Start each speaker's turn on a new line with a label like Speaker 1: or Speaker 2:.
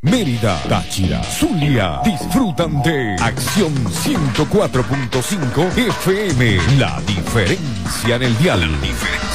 Speaker 1: Mérida, Táchira, Zulia, disfrutan de Acción 104.5 FM. La diferencia en el dial.